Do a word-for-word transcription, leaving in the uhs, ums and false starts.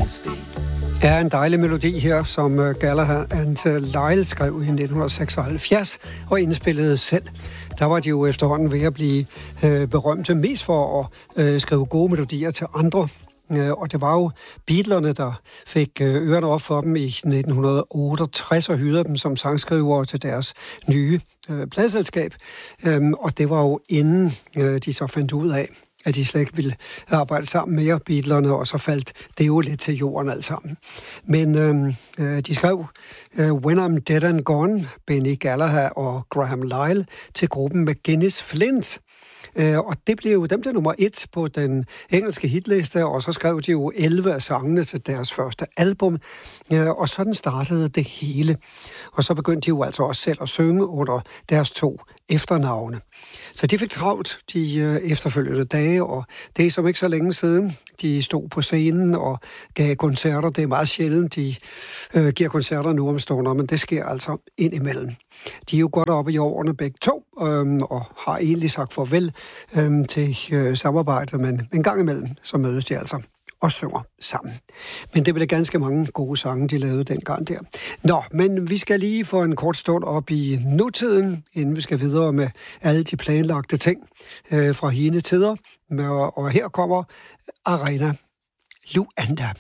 er en dejlig melodi her, som Galahad and Lyle skrev i nitten seksoghalvfjerds og indspillede selv. Der var de jo efterhånden ved at blive øh, berømte mest for at øh, skrive gode melodier til andre. Øh, og det var jo Beatlerne, der fik øh, ørerne op for dem i nitten otteogtres og hyrede dem som sangskrivere til deres nye øh, pladeselskab. Øh, og det var jo inden øh, de så fandt ud af, at de slet ikke ville arbejde sammen med Beatlerne, og så faldt det jo lidt til jorden alt sammen. Men øh, de skrev øh, When I'm Dead and Gone, Benny Galahad og Graham Lyle, til gruppen McGuinness Flint. Øh, og det blev, dem blev nummer et på den engelske hitliste, og så skrev de jo elleve af sangene til deres første album, øh, og sådan startede det hele. Og så begyndte de jo altså også selv at synge under deres to efternavne. Så de fik travlt de øh, efterfølgende dage, og det er som ikke så længe siden, de stod på scenen og gav koncerter. Det er meget sjældent, de øh, giver koncerter nu om stunder, men det sker altså indimellem. De er jo godt oppe i årene begge to, øh, og har egentlig sagt farvel øh, til øh, samarbejdet, men en gang imellem, så mødes de altså og synger sammen. Men det blev ganske mange gode sange, de lavede dengang der. Nå, men vi skal lige få en kort stund op i nutiden, inden vi skal videre med alle de planlagte ting øh, fra hine tider. Og her kommer Arena Luanda.